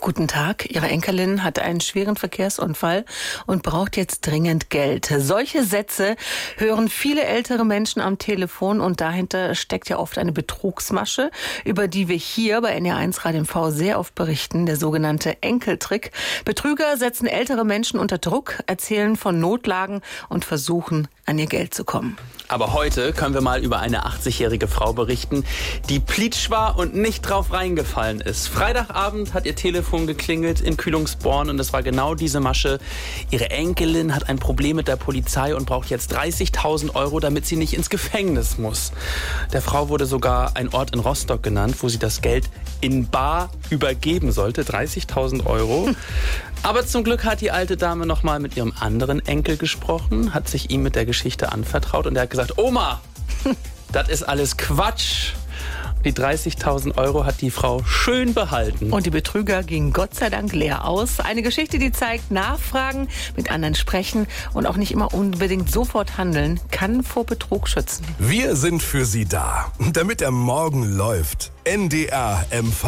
Guten Tag. Ihre Enkelin hat einen schweren Verkehrsunfall und braucht jetzt dringend Geld. Solche Sätze hören viele ältere Menschen am Telefon und dahinter steckt ja oft eine Betrugsmasche, über die wir hier bei NR1 Radio MV sehr oft berichten, der sogenannte Enkeltrick. Betrüger setzen ältere Menschen unter Druck, erzählen von Notlagen und versuchen, an ihr Geld zu kommen. Aber heute können wir mal über eine 80-jährige Frau berichten, die pleatsch war und nicht drauf reingefallen ist. Freitagabend hat ihr Telefon geklingelt in Kühlungsborn und es war genau diese Masche. Ihre Enkelin hat ein Problem mit der Polizei und braucht jetzt 30.000 Euro, damit sie nicht ins Gefängnis muss. Der Frau wurde sogar ein Ort in Rostock genannt, wo sie das Geld in bar übergeben sollte, 30.000 Euro. Aber zum Glück hat die alte Dame noch mal mit ihrem anderen Enkel gesprochen, hat sich ihm mit der Geschichte anvertraut und er hat gesagt, Oma, das ist alles Quatsch. Die 30.000 Euro hat die Frau schön behalten. Und die Betrüger gingen Gott sei Dank leer aus. Eine Geschichte, die zeigt, nachfragen, mit anderen sprechen und auch nicht immer unbedingt sofort handeln, kann vor Betrug schützen. Wir sind für Sie da, damit der Morgen läuft. NDR MV.